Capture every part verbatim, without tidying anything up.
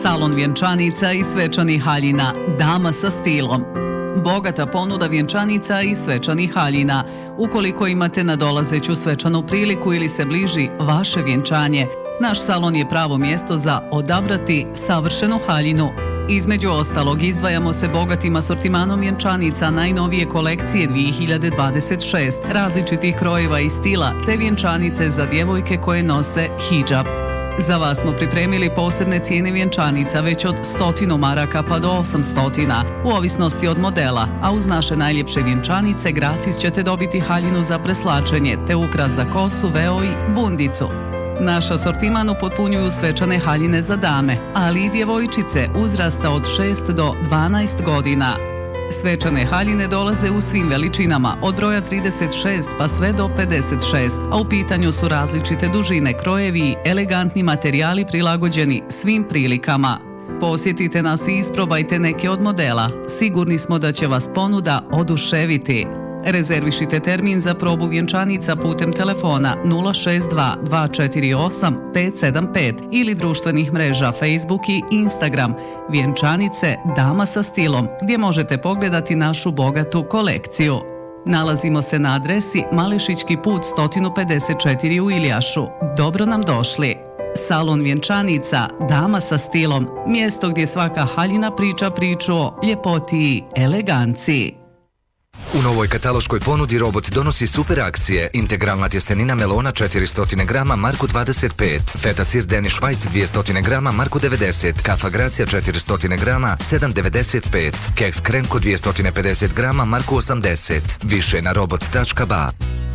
Salon vjenčanica i svečanih haljina, dama sa stilom. Bogata ponuda vjenčanica i svečanih haljina. Ukoliko imate nadolazeću svečanu priliku ili se bliži vaše vjenčanje, naš salon je pravo mjesto za odabrati savršenu haljinu. Između ostalog, izdvajamo se bogatim asortimanom vjenčanica najnovije kolekcije dvije hiljade dvadeset šest, različitih krojeva i stila, te vjenčanice za djevojke koje nose hidžab. Za vas smo pripremili posebne cijene vjenčanica već od stotinu maraka pa do osamstotina, u ovisnosti od modela, a uz naše najljepše vjenčanice gratis ćete dobiti haljinu za preslačenje, te ukras za kosu, veo i bundicu. Naš asortiman upotpunjuju svečane haljine za dame, ali i djevojčice uzrasta od šest do dvanaest godina. Svečane haljine dolaze u svim veličinama, od broja trideset šest pa sve do pedeset šest, a u pitanju su različite dužine, krojevi i elegantni materijali prilagođeni svim prilikama. Posjetite nas i isprobajte neke od modela. Sigurni smo da će vas ponuda oduševiti. Rezervišite termin za probu vjenčanica putem telefona nula šest dva dva četiri osam pet sedam pet ili društvenih mreža Facebook i Instagram Vjenčanice dama sa stilom, gdje možete pogledati našu bogatu kolekciju. Nalazimo se na adresi Mališićki put sto pedeset četiri u Iljašu. Dobro nam došli. Salon vjenčanica dama sa stilom, mjesto gdje svaka haljina priča priču o ljepoti i eleganciji. U novoj kataloškoj ponudi Robot donosi super akcije. Integralna tjestenina melona četiristo grama marku dvadeset pet, feta sir Danish White dvjesto grama marku devedeset, kafa Gracija četiristo grama sedam devedeset pet, keks Krenko dvjesto pedeset grama marku osamdeset. Više na robot tačka ba.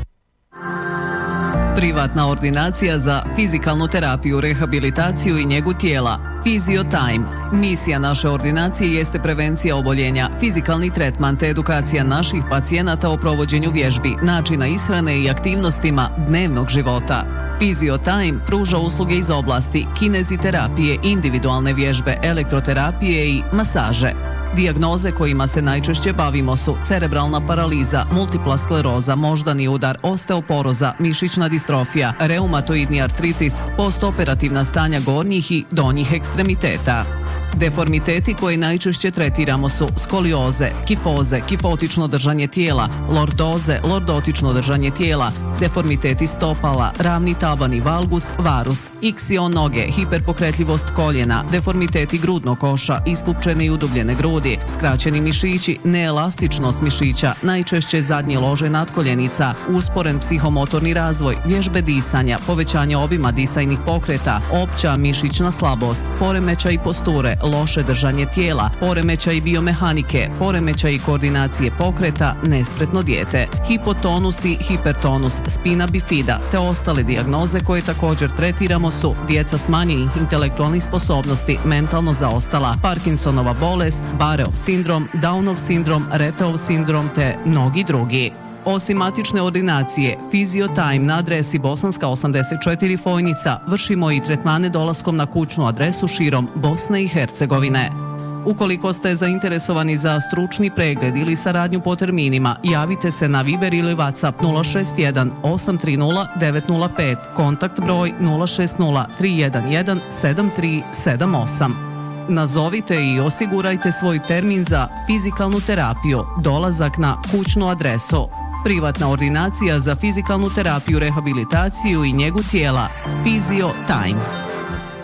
Privatna ordinacija za fizikalnu terapiju, rehabilitaciju i njegu tijela. Fiziotime. Misija naše ordinacije jeste prevencija oboljenja, fizikalni tretman te edukacija naših pacijenata o provođenju vježbi, načina ishrane i aktivnostima dnevnog života. Fiziotime pruža usluge iz oblasti kineziterapije, individualne vježbe, elektroterapije i masaže. Dijagnoze kojima se najčešće bavimo su cerebralna paraliza, multipla skleroza, moždani udar, osteoporoza, mišićna distrofija, reumatoidni artritis, postoperativna stanja gornjih i donjih ekstremiteta. Deformiteti koje najčešće tretiramo su skolioze, kifoze, kifotično držanje tijela, lordoze, lordotično držanje tijela, deformiteti stopala, ravni tabani, valgus, varus, iksion noge, hiperpokretljivost koljena, deformiteti grudnog koša, ispupčene i udubljene grudi, skraćeni mišići, neelastičnost mišića, najčešće zadnje lože natkoljenica, usporen psihomotorni razvoj, vježbe disanja, povećanje obima disajnih pokreta, opća mišićna slabost, poremećaj posture, loše držanje tijela, poremećaj biomehanike, poremećaj koordinacije pokreta, nespretno dijete, hipotonus i hipertonus, spina bifida, te ostale dijagnoze koje također tretiramo su djeca smanjenih intelektualnih sposobnosti, mentalno zaostala, Parkinsonova bolest, Bareov sindrom, Downov sindrom, Reteov sindrom te mnogi drugi. Osim matične ordinacije, Fiziotime na adresi Bosanska osamdeset četiri Fojnica vršimo i tretmane dolaskom na kućnu adresu širom Bosne i Hercegovine. Ukoliko ste zainteresovani za stručni pregled ili saradnju po terminima, javite se na Viber ili WhatsApp nula šest jedan osam tri nula devet nula pet, kontakt broj nula šest nula tri jedan jedan sedam tri sedam osam. Nazovite i osigurajte svoj termin za fizikalnu terapiju, dolazak na kućnu adresu. Privatna ordinacija za fizikalnu terapiju, rehabilitaciju i njegu tijela. Fiziotime.